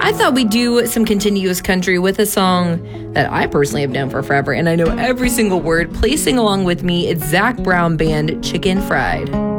I thought we'd do some continuous country with a song that I personally have known for forever, and I know every single word. Please sing along with me. It's Zac Brown Band, Chicken Fried.